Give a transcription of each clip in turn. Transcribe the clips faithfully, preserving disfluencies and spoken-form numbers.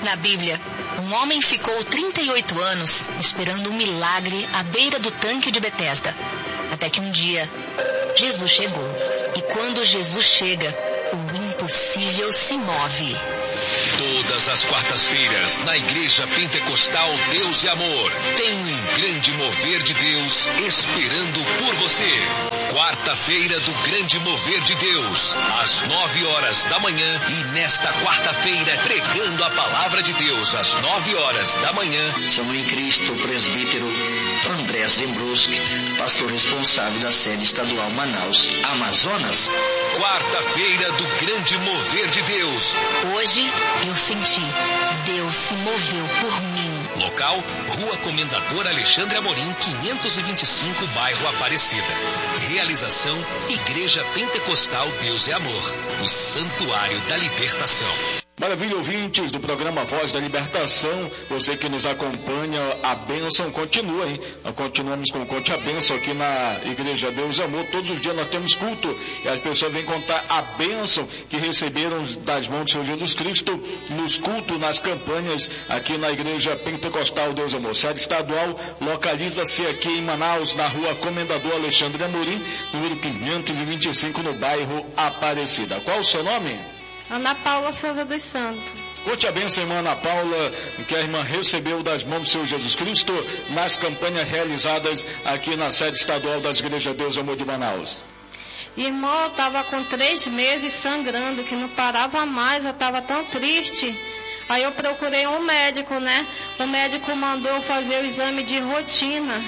Na Bíblia, um homem ficou trinta e oito anos esperando um milagre à beira do tanque de Betesda. Até que um dia, Jesus chegou. E quando Jesus chega, o impossível se move. Todas as quartas-feiras, na Igreja Pentecostal Deus e Amor, tem um grande mover de Deus esperando por você. Quarta-feira do Grande Mover de Deus, às nove horas da manhã, e nesta quarta-feira, pregando a palavra de Deus às nove horas da manhã. São em Cristo, presbítero André Zembruski, pastor responsável da sede estadual Manaus, Amazonas. Quarta-feira do Grande Mover de Deus. Hoje eu senti, Deus se moveu por mim. Local, Rua Comendador Alexandre Amorim, quinhentos e vinte e cinco, bairro Aparecida. Realização, Igreja Pentecostal Deus e Amor, o Santuário da Libertação. Maravilha, ouvintes do programa Voz da Libertação, você que nos acompanha, a bênção continua, hein? Nós continuamos com o Conte a Bênção aqui na Igreja Deus e Amor. Todos os dias nós temos culto e as pessoas vêm contar a bênção que receberam das mãos do Senhor Jesus Cristo nos cultos, nas campanhas aqui na Igreja Pentecostal Deus e Amor. Sede estadual localiza-se aqui em Manaus, na Rua Comendador Alexandre Amorim, número quinhentos e vinte e cinco, no bairro Aparecida. Qual o seu nome? Ana Paula Souza dos Santos. Conte a bênção, irmã Ana Paula, que a irmã recebeu das mãos do Senhor Jesus Cristo nas campanhas realizadas aqui na sede estadual das Igrejas Deus e Amor de Manaus. Irmão, eu estava com três meses sangrando, que não parava mais, eu estava tão triste. Aí eu procurei um médico, né? O médico mandou fazer o exame de rotina.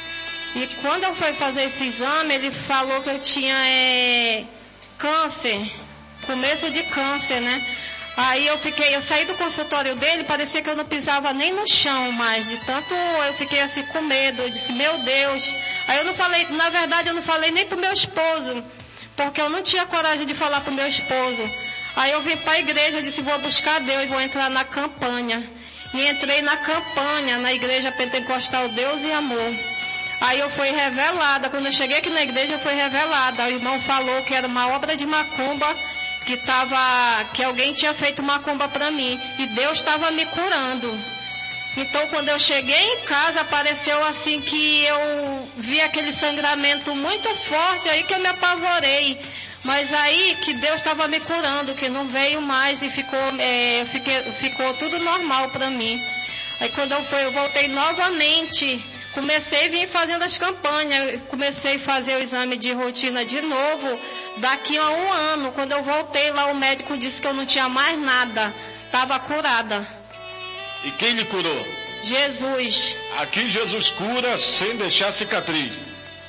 E quando eu fui fazer esse exame, ele falou que eu tinha é, câncer. Começo de câncer, né? Aí eu fiquei, eu saí do consultório dele, parecia que eu não pisava nem no chão mais, de tanto eu fiquei assim com medo, eu disse, meu Deus. Aí eu não falei, na verdade eu não falei nem pro meu esposo, porque eu não tinha coragem de falar pro meu esposo. Aí eu vim para a igreja, eu disse, vou buscar Deus, vou entrar na campanha. E entrei na campanha, na Igreja Pentecostal Deus e Amor. Aí eu fui revelada, quando eu cheguei aqui na igreja eu fui revelada. O irmão falou que era uma obra de macumba, que tava, que alguém tinha feito macumba para mim, e Deus estava me curando. Então quando eu cheguei em casa, apareceu assim que eu vi aquele sangramento muito forte, aí que eu me apavorei. Mas aí que Deus estava me curando, que não veio mais e ficou, é, fiquei, ficou tudo normal para mim. Aí quando eu fui, eu voltei novamente. Comecei a vir fazendo as campanhas, comecei a fazer o exame de rotina de novo, daqui a um ano, quando eu voltei lá, o médico disse que eu não tinha mais nada, estava curada. E quem lhe curou? Jesus. Aqui Jesus cura sem deixar cicatriz.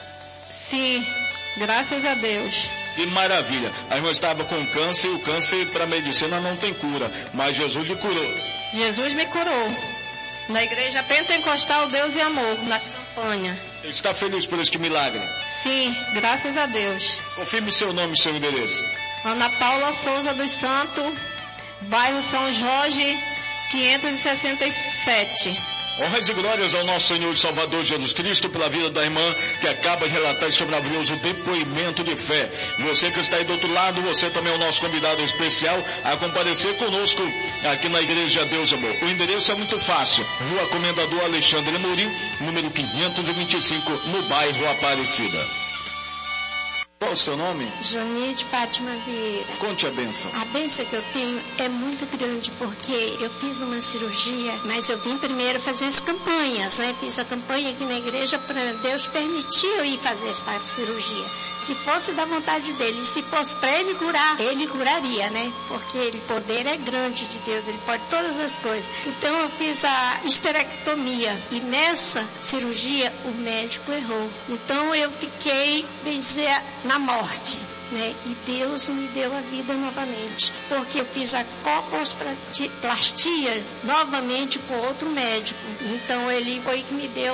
Sim, graças a Deus. Que maravilha, a irmã estava com câncer, e o câncer para a medicina não tem cura, mas Jesus lhe curou. Jesus me curou. Na Igreja Pentecostal Deus e Amor, nas campanhas. Está feliz por este milagre? Sim, graças a Deus. Confirme seu nome e seu endereço. Ana Paula Souza dos Santos, bairro São Jorge, quinhentos e sessenta e sete. Honras e glórias ao nosso Senhor e Salvador Jesus Cristo pela vida da irmã que acaba de relatar esse maravilhoso depoimento de fé. Você que está aí do outro lado, você também é o nosso convidado especial a comparecer conosco aqui na Igreja Deus e Amor. O endereço é muito fácil, Rua Comendador Alexandre Amorim, número quinhentos e vinte e cinco, no bairro Aparecida. Qual o seu nome? Jonide Fátima Vieira. Conte a bênção. A bênção que eu tenho é muito grande, porque eu fiz uma cirurgia, mas eu vim primeiro fazer as campanhas, né? Fiz a campanha aqui na igreja para Deus permitir eu ir fazer esta cirurgia. Se fosse da vontade dele, se fosse para ele curar, ele curaria, né? Porque o poder é grande de Deus, ele pode todas as coisas. Então eu fiz a esterectomia e nessa cirurgia o médico errou. Então eu fiquei, bem dizer, na morte, né? E Deus me deu a vida novamente, porque eu fiz a colpoplastia novamente com outro médico. Então ele foi que me deu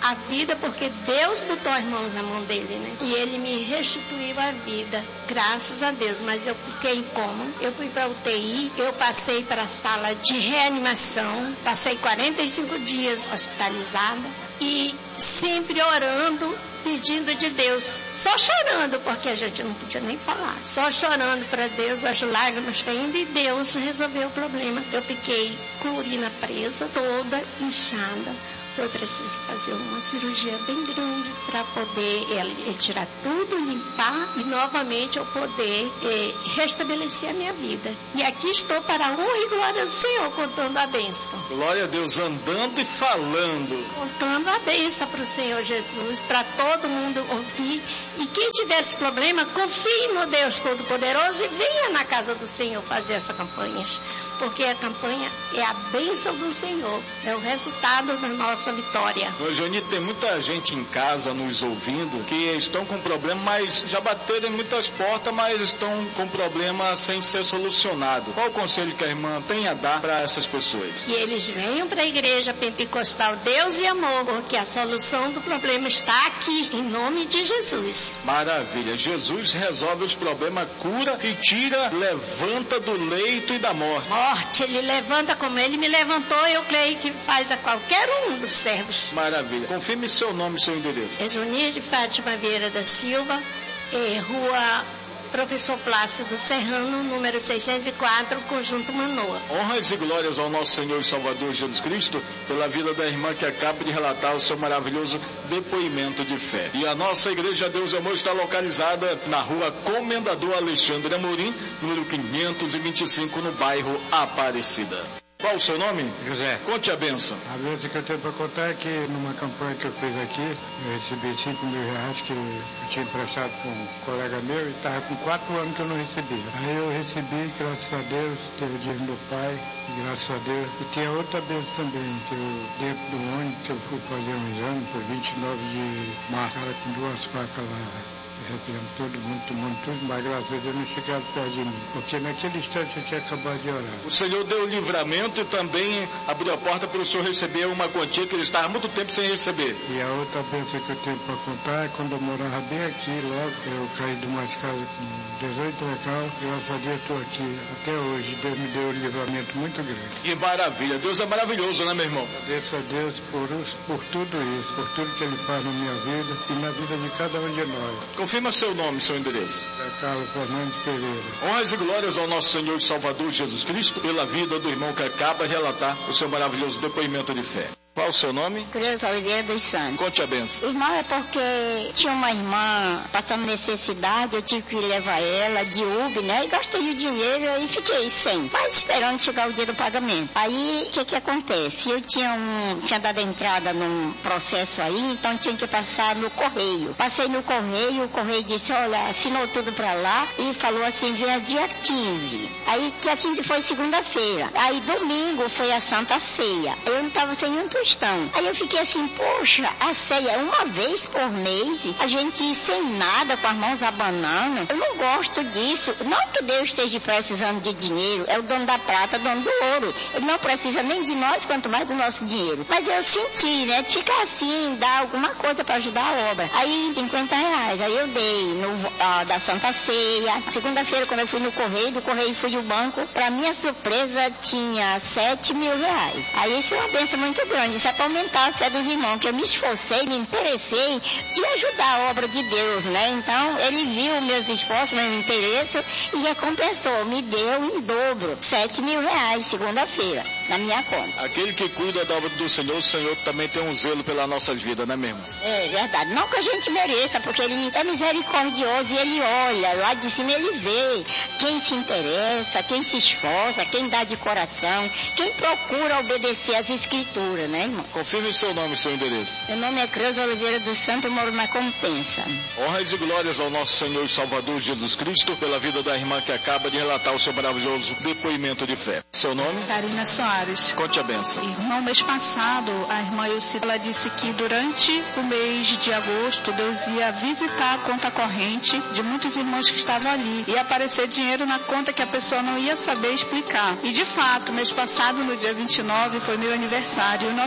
a vida, porque Deus botou as mãos na mão dele, né? E ele me restituiu a vida, graças a Deus. Mas eu fiquei em coma, eu fui para U T I, eu passei para a sala de reanimação, passei quarenta e cinco dias hospitalizada e sempre orando, pedindo de Deus, só chorando, porque a gente não podia nem falar, só chorando para Deus, as lágrimas caindo, e Deus resolveu o problema. Eu fiquei com a urina presa, toda inchada. Foi preciso fazer uma cirurgia bem grande para poder ele, tirar tudo, limpar e novamente eu poder eh, restabelecer a minha vida. E aqui estou para a honra e glória do Senhor, contando a bênção. Glória a Deus, andando e falando. Contando a bênção para o Senhor Jesus, para todo mundo ouvir. E quem tivesse problema, confie no Deus Todo-Poderoso e venha na casa do Senhor fazer essa campanha. Porque a campanha é a bênção do Senhor, é o resultado da nossa vitória. Joanita, tem muita gente em casa nos ouvindo que estão com problema, mas já bateram em muitas portas, mas estão com problema sem ser solucionado. Qual o conselho que a irmã tem a dar para essas pessoas? Que eles venham para a igreja pentecostal Deus e Amor, porque a solução do problema está aqui, em nome de Jesus. Maravilha, Jesus resolve os problemas, cura e tira, levanta do leito e da morte. Morte, ele levanta como ele me levantou, eu creio que faz a qualquer um dos servos. Maravilha. Confirme seu nome e seu endereço. É Junir de Fátima Vieira da Silva, é, Rua Professor Plácido Serrano, número seiscentos e quatro, Conjunto Manoa. Honras e glórias ao nosso Senhor e Salvador Jesus Cristo pela vida da irmã que acaba de relatar o seu maravilhoso depoimento de fé. E a nossa Igreja Deus e Amor está localizada na Rua Comendador Alexandre Amorim, número quinhentos e vinte e cinco, no bairro Aparecida. Qual o seu nome? José. Conte a bênção. A bênção que eu tenho para contar é que numa campanha que eu fiz aqui, eu recebi cinco mil reais que eu tinha emprestado para um colega meu e estava com quatro anos que eu não recebia. Aí eu recebi, graças a Deus, teve o dinheiro do meu pai, graças a Deus. E tinha outra bênção também, que eu, dentro do ônibus, que eu fui fazer um exame, foi vinte e nove de março, com duas facas lá. Retirando todo mundo, tomando tudo, mas graças a Deus não chegaram perto de mim, porque naquele instante eu tinha acabado de orar. O Senhor deu o livramento e também abriu a porta para o Senhor receber uma quantia que ele estava há muito tempo sem receber. E a outra bênção que eu tenho para contar é quando eu morava bem aqui, logo, eu caí de uma escada com dezoito recaus, graças a Deus estou aqui até hoje, Deus me deu um livramento muito grande. Que maravilha, Deus é maravilhoso, né, meu irmão? Agradeço a Deus por, por tudo isso, por tudo que Ele faz na minha vida e na vida de cada um de nós. Confirma seu nome, seu endereço. É Carlos Fernandes Pereira. Honras e glórias ao nosso Senhor e Salvador Jesus Cristo pela vida do irmão que acaba de relatar o seu maravilhoso depoimento de fé. Qual o seu nome? Cruz Oliveira dos Santos. Conte a benção. Irmão, é porque tinha uma irmã passando necessidade, eu tive que levar ela de Uber, né? E gastei o dinheiro e fiquei sem, mas esperando chegar o dia do pagamento. Aí, o que que acontece? Eu tinha um, tinha dado entrada num processo aí, então tinha que passar no correio. Passei no correio, o correio disse, olha, assinou tudo pra lá e falou assim, venha dia quinze. Aí, dia quinze foi segunda-feira. Aí, domingo foi a Santa Ceia. Eu não tava sem um tostão. Aí eu fiquei assim, poxa, a ceia é uma vez por mês, a gente ir sem nada, com as mãos abanando. Eu não gosto disso. Não que Deus esteja precisando de dinheiro, é o dono da prata, dono do ouro. Ele não precisa nem de nós, quanto mais do nosso dinheiro. Mas eu senti, né, de ficar assim, dar alguma coisa para ajudar a obra. Aí, cinquenta reais, aí eu dei no, ah, da Santa Ceia. Segunda-feira, quando eu fui no correio, do correio fui no banco, para minha surpresa, tinha sete mil reais. Aí isso é uma bênção muito grande. Isso é para aumentar a fé dos irmãos, que eu me esforcei, me interessei de ajudar a obra de Deus, né? Então, ele viu meus esforços, meu interesse e recompensou, me deu em dobro, sete mil reais, segunda-feira, na minha conta. Aquele que cuida da obra do Senhor, o Senhor também tem um zelo pela nossa vida, né, mesmo? É verdade, não que a gente mereça, porque ele é misericordioso e ele olha, lá de cima ele vê quem se interessa, quem se esforça, quem dá de coração, quem procura obedecer às escrituras, né, irmão? Confirme seu nome e seu endereço. Meu nome é Cruz Oliveira dos Santos, eu moro na Compensa. Honras e glórias ao nosso Senhor e Salvador Jesus Cristo pela vida da irmã que acaba de relatar o seu maravilhoso depoimento de fé. Seu nome? Karina Soares. Conte a benção. Irmão, mês passado, a irmã Elcida, ela disse que durante o mês de agosto, Deus ia visitar a conta corrente de muitos irmãos que estavam ali. Ia aparecer dinheiro na conta que a pessoa não ia saber explicar. E de fato, mês passado, no dia vinte e nove, foi meu aniversário. E o nosso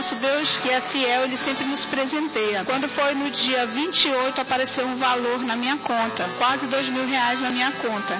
nosso Deus, que é fiel, Ele sempre nos presenteia. Quando foi no dia vinte e oito, apareceu um valor na minha conta, quase dois mil reais na minha conta.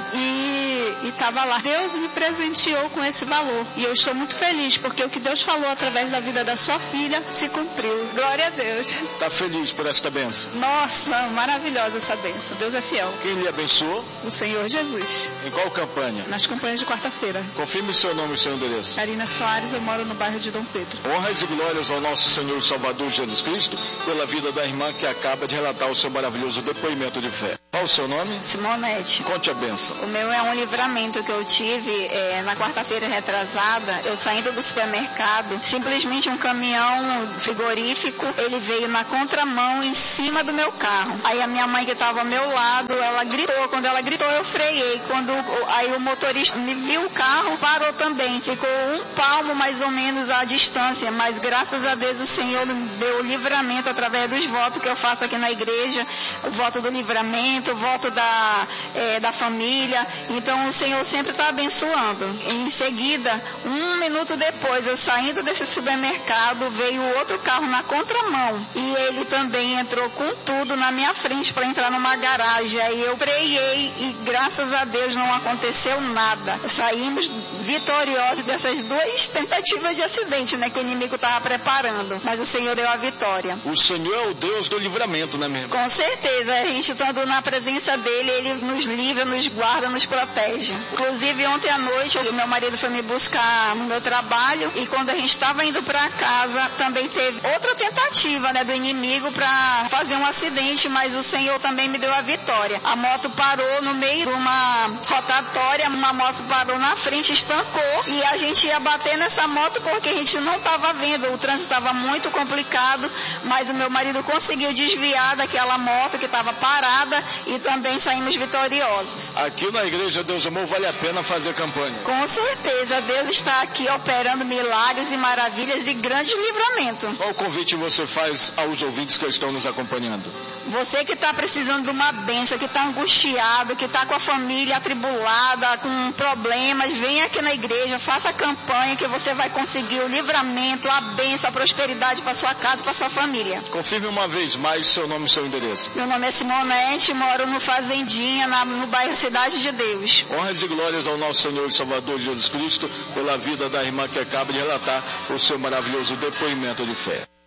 E estava lá. Deus me presenteou com esse valor. E eu estou muito feliz, porque o que Deus falou através da vida da sua filha se cumpriu. Glória a Deus. Está feliz por esta bênção? Nossa, maravilhosa essa bênção. Deus é fiel. Quem lhe abençoou? O Senhor Jesus. Em qual campanha? Nas campanhas de quarta-feira. Confirme seu nome e seu endereço. Karina Soares, eu moro no bairro de Dom Pedro. Honras e glórias ao nosso Senhor e Salvador Jesus Cristo pela vida da irmã que acaba de relatar o seu maravilhoso depoimento de fé. Qual o seu nome? Simonete. Conte a bênção. O meu é um livramento que eu tive é, na quarta-feira retrasada. Eu saindo do supermercado, simplesmente um caminhão frigorífico, ele veio na contramão em cima do meu carro. Aí a minha mãe que estava ao meu lado, ela gritou. Quando ela gritou, eu freiei. Quando aí o motorista me viu o carro, parou também. Ficou um palmo mais ou menos à distância, mas graças a Deus o Senhor me deu o livramento através dos votos que eu faço aqui na igreja, o voto do livramento, o voto da, é, da família. Então o Senhor sempre está abençoando. Em seguida, um minuto depois, eu saindo desse supermercado, veio outro carro na contramão e ele também entrou com tudo na minha frente para entrar numa garagem. Aí eu freiei e graças a Deus não aconteceu nada. Saímos vitoriosos dessas duas tentativas de acidente, né, que o inimigo estava preparando, mas o Senhor deu a vitória. O Senhor é o Deus do livramento, né, minha irmã? Com certeza, a gente estando na presença dele, ele nos livra, nos guarda, nos protege. Inclusive ontem à noite, o meu marido foi me buscar no meu trabalho e quando a gente estava indo para casa, também teve outra tentativa, né, do inimigo para fazer um acidente, mas o Senhor também me deu a vitória. A moto parou no meio de uma rotatória, uma moto parou na frente, estancou e a gente ia bater nessa moto porque a gente não estava vendo, o trânsito estava muito complicado, mas o meu marido conseguiu desviar daquela moto que estava parada e também saímos vitoriosos. Aqui na Igreja Deus Amor vale a pena fazer campanha. Com certeza, Deus está aqui operando milagres e maravilhas e grande livramento. Qual convite você faz aos ouvintes que estão nos acompanhando? Você que está precisando de uma bênção, que está angustiado, que está com a família atribulada, com problemas, venha aqui na igreja, faça a campanha que você vai conseguir o livramento, a bênção, a prosperidade para sua casa e para sua família. Confirme uma vez mais seu nome e seu endereço. Meu nome é Simonete, moro no Fazendinha, na, no bairro Cidade de Deus. Honras e glórias ao nosso Senhor e Salvador Jesus Cristo pela vida da irmã que acaba de relatar o seu maravilhoso depoimento de fé.